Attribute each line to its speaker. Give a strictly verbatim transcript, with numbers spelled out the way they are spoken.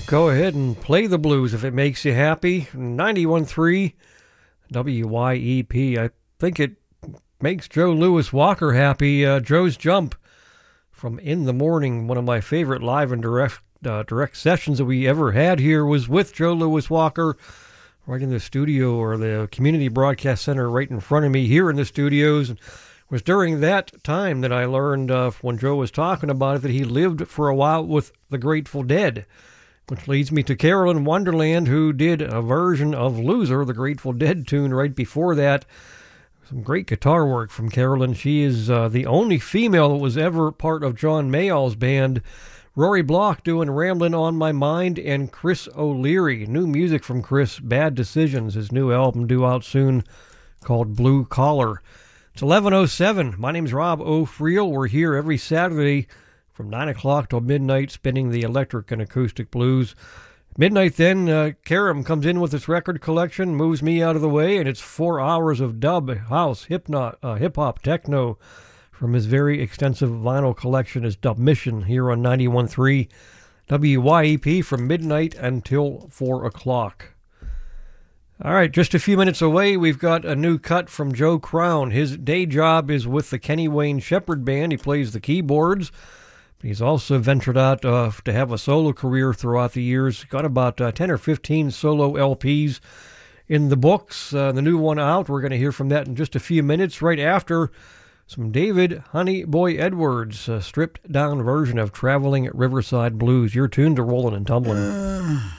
Speaker 1: go ahead and play the blues if it makes you happy. ninety-one point three W Y E P. I think it makes Joe Louis Walker happy. Uh, Joe's Jump from In the Morning, one of my favorite live and direct uh, direct sessions that we ever had here was with Joe Louis Walker right in the studio, or the Community Broadcast Center right in front of me here in the studios. And it was during that time that I learned, uh, when Joe was talking about it, that he lived for a while with the Grateful Dead, which leads me to Carolyn Wonderland, who did a version of Loser, the Grateful Dead tune, right before that. Some great guitar work from Carolyn. She is uh, the only female that was ever part of John Mayall's band. Rory Block doing Ramblin' on My Mind, and Chris O'Leary. New music from Chris, Bad Decisions, his new album due out soon called Blue Collar. It's eleven oh seven. My name's Rob O'Friel. We're here every Saturday from nine o'clock till midnight, spinning the electric and acoustic blues. Midnight then, uh, Karam comes in with his record collection, moves me out of the way, and it's four hours of dub, house, hip-hop, uh, hip-hop, techno from his very extensive vinyl collection, his Dub Mission, here on ninety-one point three W Y E P from midnight until four o'clock. All right, just a few minutes away, we've got a new cut from Joe Crown. His day job is with the Kenny Wayne Shepherd Band. He plays the keyboards. He's also ventured out uh, to have a solo career throughout the years. Got about uh, ten or fifteen solo L Ps in the books. Uh, the new one out, we're going to hear from that in just a few minutes, right after some David Honey Boy Edwards, a stripped-down version of Traveling Riverside Blues. Your tunes are rolling and tumbling. Uh.